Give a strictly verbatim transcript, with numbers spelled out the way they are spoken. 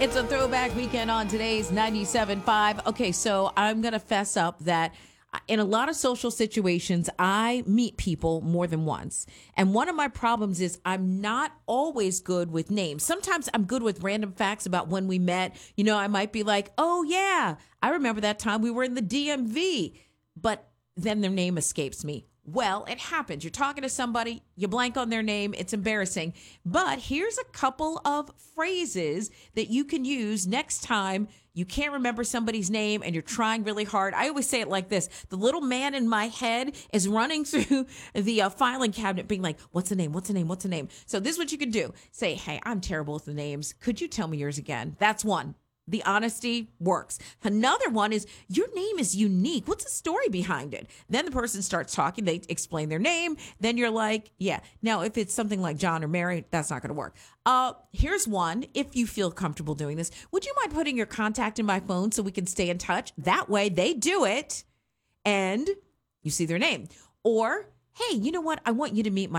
It's a throwback weekend on today's ninety-seven point five. Okay, so I'm going to fess up that in a lot of social situations, I meet people more than once. And one of my problems is I'm not always good with names. Sometimes I'm good with random facts about when we met. You know, I might be like, oh, yeah, I remember that time we were in the D M V. But then their name escapes me. Well, it happens. You're talking to somebody, you blank on their name. It's embarrassing. But here's a couple of phrases that you can use next time you can't remember somebody's name and you're trying really hard. I always say it like this. The little man in my head is running through the uh, filing cabinet being like, what's the name? What's the name? What's the name? So this is what you can do. Say, hey, I'm terrible with the names. Could you tell me yours again? That's one. The honesty works. Another one is your name is unique. What's the story behind it? Then the person starts talking. They explain their name. Then you're like, yeah. Now, if it's something like John or Mary, that's not going to work. Uh, here's one. If you feel comfortable doing this, would you mind putting your contact in my phone so we can stay in touch? That way they do it and you see their name. Or, hey, you know what? I want you to meet my